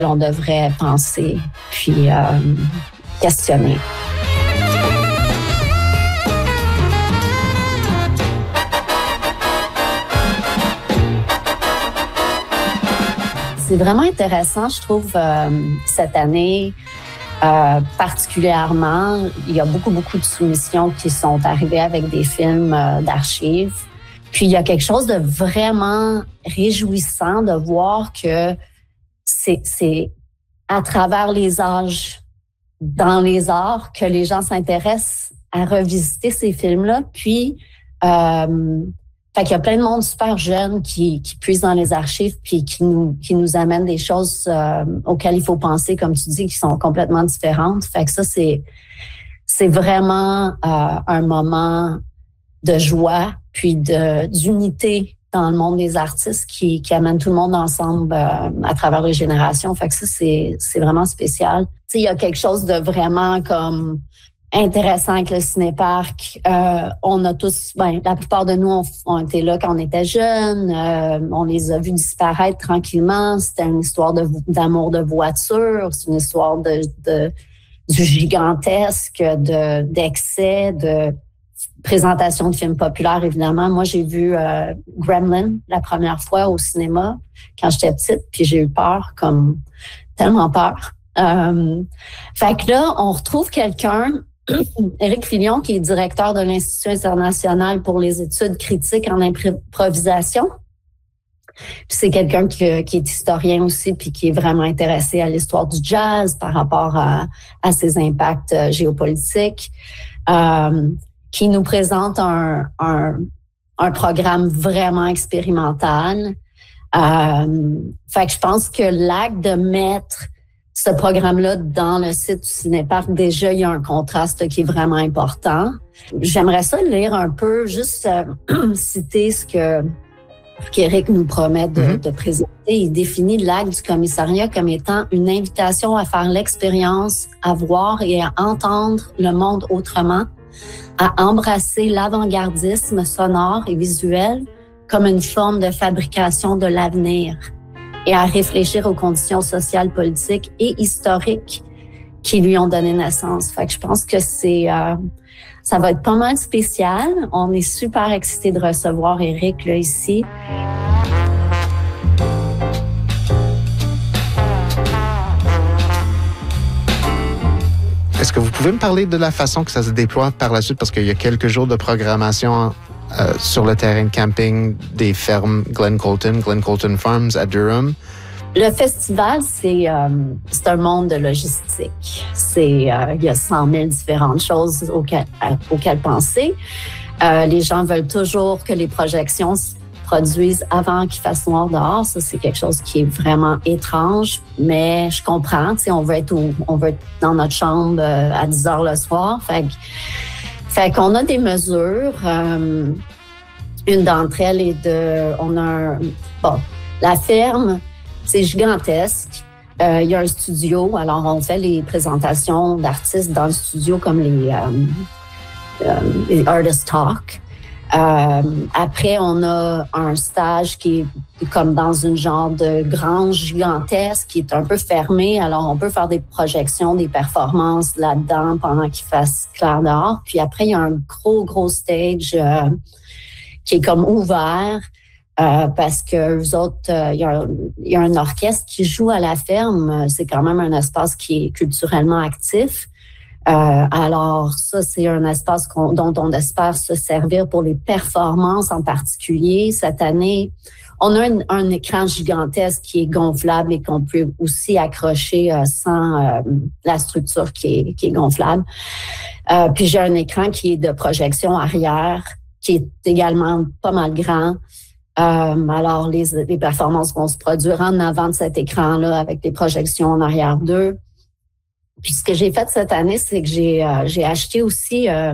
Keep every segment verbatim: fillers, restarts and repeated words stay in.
on devrait penser puis euh, questionner. C'est vraiment intéressant, je trouve, euh, cette année, euh, particulièrement, il y a beaucoup, beaucoup de soumissions qui sont arrivées avec des films euh, d'archives. Puis, il y a quelque chose de vraiment réjouissant de voir que c'est, c'est à travers les âges, dans les arts, que les gens s'intéressent à revisiter ces films-là. Puis, euh, fait qu'il y a plein de monde super jeune qui, qui puise dans les archives puis qui nous, qui nous amène des choses euh, auxquelles il faut penser, comme tu dis, qui sont complètement différentes. Fait que ça, c'est, c'est vraiment euh, un moment de joie puis de, d'unité dans le monde des artistes qui, qui amène tout le monde ensemble euh, à travers les générations. Fait que ça, c'est, c'est vraiment spécial. Tu sais, il y a quelque chose de vraiment comme intéressant avec le cinéparc. Euh, on a tous, ben, la plupart de nous, on, on était là quand on était jeunes. Euh, on les a vus disparaître tranquillement. C'était une histoire de, d'amour de voiture. C'est une histoire de, de du gigantesque, de, d'excès, de présentation de films populaires, évidemment. Moi, j'ai vu euh, Gremlins la première fois au cinéma quand j'étais petite, puis j'ai eu peur, comme tellement peur. Euh, fait que là, on retrouve quelqu'un, Éric Filion, qui est directeur de l'Institut international pour les études critiques en improvisation. Puis c'est quelqu'un qui, qui est historien aussi, puis qui est vraiment intéressé à l'histoire du jazz par rapport à, à ses impacts euh, géopolitiques, euh, qui nous présente un, un, un programme vraiment expérimental. Euh, fait que je pense que l'acte de mettre ce programme-là dans le site du Cinéparc, déjà, il y a un contraste qui est vraiment important. J'aimerais ça lire un peu, juste euh, citer ce que qu'Éric nous promet de, mm-hmm. de présenter. Il définit l'acte du commissariat comme étant une invitation à faire l'expérience, à voir et à entendre le monde autrement, à embrasser l'avant-gardisme sonore et visuel comme une forme de fabrication de l'avenir et à réfléchir aux conditions sociales, politiques et historiques qui lui ont donné naissance. Fait que je pense que c'est, euh, ça va être pas mal spécial. On est super excités de recevoir Éric là ici. Est-ce que vous pouvez me parler de la façon que ça se déploie par la suite? Parce qu'il y a quelques jours de programmation euh, sur le terrain de camping des fermes Glen Colton, Glen Colton Farms à Durham. Le festival, c'est, euh, c'est un monde de logistique. C'est, euh, il y a cent mille différentes choses auxquelles, euh, auxquelles penser. Euh, les gens veulent toujours que les projections se produisent avant qu'il fasse noir dehors. Ça, c'est quelque chose qui est vraiment étrange, mais je comprends. Tu sais, on veut être au, on veut être dans notre chambre euh, à dix heures le soir. Fait, fait qu'on a des mesures. Euh, une d'entre elles est de, on a un, bon, la ferme. C'est gigantesque. Euh, il y a un studio. Alors, on fait les présentations d'artistes dans le studio comme les, euh, euh, les Artist Talk. Euh, après, on a un stage qui est comme dans une genre de grange gigantesque qui est un peu fermée. Alors, on peut faire des projections, des performances là-dedans pendant qu'il fasse clair dehors. Puis après, il y a un gros, gros stage euh, qui est comme ouvert. Euh, parce que eux autres, il euh, y, y a un orchestre qui joue à la ferme. C'est quand même un espace qui est culturellement actif. Euh, alors ça, c'est un espace qu'on, dont on espère se servir pour les performances en particulier. Cette année, on a un, un écran gigantesque qui est gonflable et qu'on peut aussi accrocher euh, sans euh, la structure qui est, qui est gonflable. Euh, puis j'ai un écran qui est de projection arrière, qui est également pas mal grand. Euh, alors, les, les performances vont se produire en avant de cet écran-là avec des projections en arrière d'eux. Puis, ce que j'ai fait cette année, c'est que j'ai, euh, j'ai acheté aussi euh,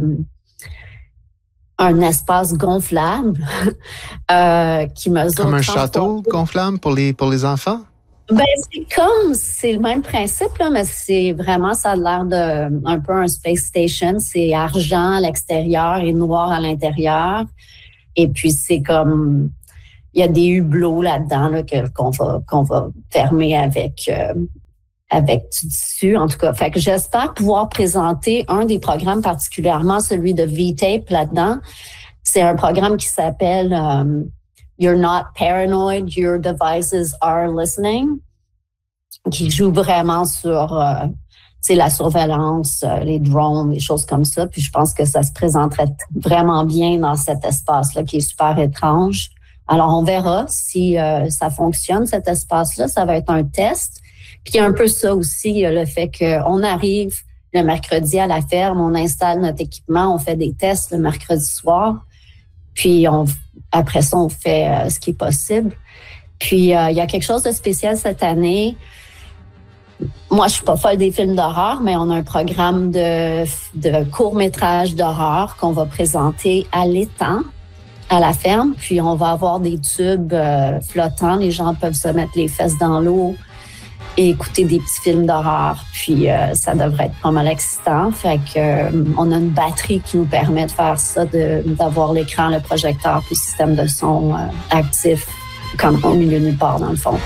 un espace gonflable euh, qui mesure... Comme un château gonflable pour les, pour les enfants? Ben, c'est comme, c'est le même principe, là, mais c'est vraiment, ça a l'air de un peu un space station. C'est argent à l'extérieur et noir à l'intérieur. Et puis, c'est comme... il y a des hublots là-dedans là, que, qu'on, va, qu'on va fermer avec, euh, avec du tissu, en tout cas. Fait que j'espère pouvoir présenter un des programmes, particulièrement celui de V-Tape là-dedans. C'est un programme qui s'appelle um, You're Not Paranoid, Your Devices Are Listening, qui joue vraiment sur euh, la surveillance, euh, les drones, des choses comme ça. Puis je pense que ça se présenterait vraiment bien dans cet espace-là qui est super étrange. Alors, on verra si euh, ça fonctionne, cet espace-là. Ça va être un test. Puis il y a un peu ça aussi, le fait qu'on arrive le mercredi à la ferme, on installe notre équipement, on fait des tests le mercredi soir. Puis on, après ça, on fait euh, ce qui est possible. Puis euh, il y a quelque chose de spécial cette année. Moi, je suis pas folle des films d'horreur, mais on a un programme de, de court-métrage d'horreur qu'on va présenter à l'étang, à la ferme. Puis on va avoir des tubes euh, flottants. Les gens peuvent se mettre les fesses dans l'eau et écouter des petits films d'horreur. Puis euh, ça devrait être pas mal excitant. Fait que euh, on a une batterie qui nous permet de faire ça, de, d'avoir l'écran, le projecteur, puis le système de son euh, actif, comme au milieu de nulle part, dans le fond.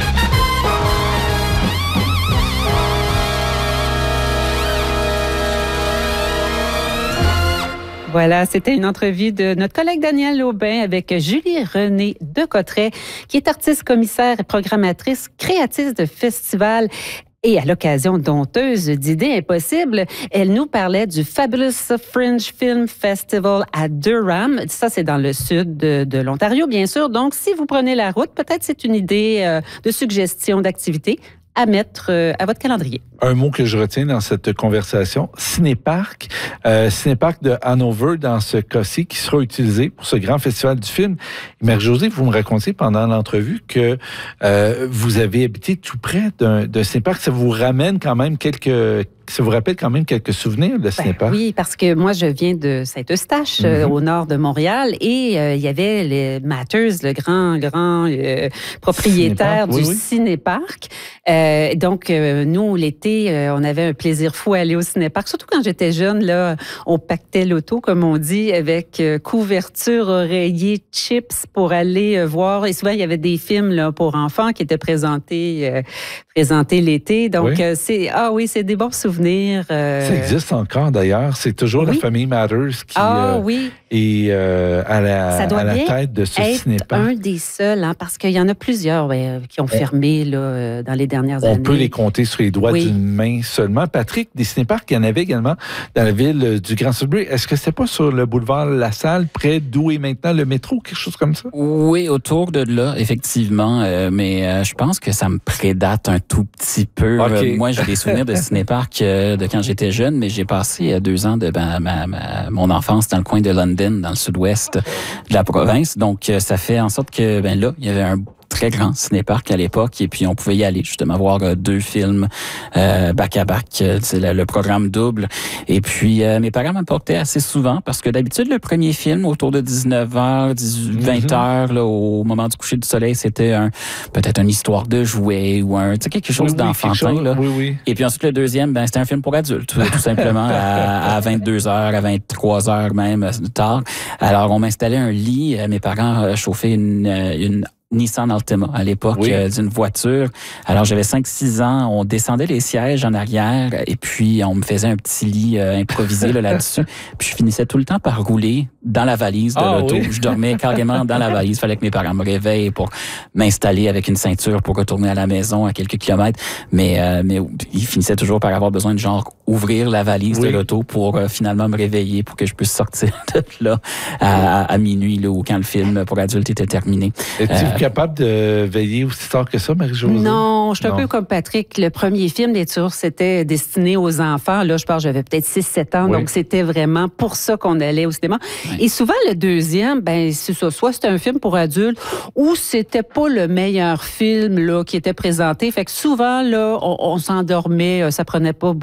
Voilà, c'était une entrevue de notre collègue Daniel Aubin avec Julie Renée de Cotteret, qui est artiste commissaire et programmatrice créatrice de festival. Et à l'occasion d'Honteuse d'idées impossibles, elle nous parlait du Fabulous Fringe Film Festival à Durham. Ça, c'est dans le sud de, de l'Ontario, bien sûr. Donc, si vous prenez la route, peut-être c'est une idée euh, de suggestion d'activité à mettre euh, à votre calendrier. Un mot que je retiens dans cette conversation, Cinéparc. Euh, Cinéparc de Hanover, dans ce cas-ci, qui sera utilisé pour ce grand festival du film. Marie-Josée, vous me racontiez pendant l'entrevue que euh, vous avez habité tout près d'un, d'un cinéparc. Ça vous ramène quand même quelques... Ça vous rappelle quand même quelques souvenirs de cinéparc? Ben oui, parce que moi, je viens de Saint-Eustache, mm-hmm. euh, au nord de Montréal, et euh, il y avait les Matters, le grand, grand euh, propriétaire Cinéparc, du oui, oui. Cinéparc. Euh, donc, euh, nous, l'été, euh, on avait un plaisir fou à aller au Cinéparc. Surtout quand j'étais jeune, là, on pactait l'auto, comme on dit, avec euh, couverture, oreiller, chips pour aller euh, voir. Et souvent, il y avait des films là, pour enfants qui étaient présentés, euh, présentés l'été. Donc, oui. euh, c'est ah oui, c'est des bons souvenirs. Euh... Ça existe encore, d'ailleurs. C'est toujours oui. la famille Matters qui ah, euh, oui. est euh, à la, ça doit à la bien tête de ce être cinéparc. Un des seuls, hein, parce qu'il y en a plusieurs ouais, qui ont fermé là, dans les dernières On années. On peut les compter sur les doigts oui. d'une main seulement. Patrick, des cinéparcs, il y en avait également dans la ville du Grand Sudbury. Est-ce que c'est pas sur le boulevard La Salle, près d'où est maintenant le métro, quelque chose comme ça? Oui, autour de là, effectivement. Euh, mais euh, je pense que ça me prédate un tout petit peu. Okay. Euh, moi, j'ai des souvenirs de cinéparcs de quand j'étais jeune, mais j'ai passé deux ans de ben, ma, ma, mon enfance dans le coin de London, dans le sud-ouest de la province. Donc, ça fait en sorte que ben là, il y avait un très grand cinéparc à l'époque et puis on pouvait y aller justement voir euh, deux films euh, back à back, euh, c'est le, le programme double. Et puis euh, mes parents m'apportaient assez souvent parce que d'habitude le premier film autour de dix-neuf heures, dix-huit, vingt heures là, au moment du coucher du soleil, c'était un peut-être une histoire de jouets ou un tu sais quelque chose oui, d'enfantin oui, quelque chose, là. Oui, oui. Et puis ensuite le deuxième, ben c'était un film pour adultes tout simplement à, à vingt-deux heures, à vingt-trois heures même tard. Alors on m'installait un lit, mes parents chauffaient une une Nissan Altima à l'époque oui. euh, d'une voiture. Alors j'avais cinq six ans, on descendait les sièges en arrière et puis on me faisait un petit lit euh, improvisé là, là-dessus. Puis je finissais tout le temps par rouler dans la valise de ah, l'auto. Oui. Je dormais carrément dans la valise. Il fallait que mes parents me réveillent pour m'installer avec une ceinture pour retourner à la maison à quelques kilomètres. Mais euh, mais ils finissaient toujours par avoir besoin de genre ouvrir la valise oui. de l'auto pour euh, finalement me réveiller pour que je puisse sortir de là à, à minuit là, ou quand le film pour adultes était terminé. Euh, capable de veiller aussi tard que ça, Marie-Josée? Non, je suis un peu comme Patrick. Le premier film, bien sûr, c'était destiné aux enfants. Là, je pense j'avais peut-être six sept ans, oui. donc c'était vraiment pour ça qu'on allait au cinéma. Oui. Et souvent, le deuxième, ben c'est ça. Soit c'était un film pour adultes ou c'était pas le meilleur film là, qui était présenté. Fait que souvent, là, on, on s'endormait. Ça prenait pas beaucoup de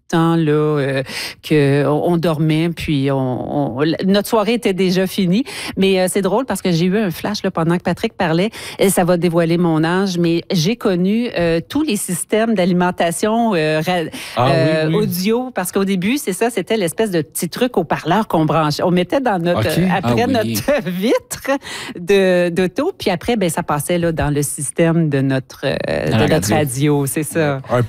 temps là, euh, que on, on dormait, puis on, on, notre soirée était déjà finie. Mais euh, c'est drôle parce que j'ai eu un flash là, pendant que Patrick parlait. Et ça va dévoiler mon âge, mais j'ai connu euh, tous les systèmes d'alimentation euh, ah, euh, oui, oui. audio, parce qu'au début, c'est ça, c'était l'espèce de petit truc au parleur qu'on branchait. On mettait dans notre okay. après ah, oui. notre vitre de d'auto, puis après, ben ça passait là dans le système de notre euh, de notre radio. radio, c'est ça. Un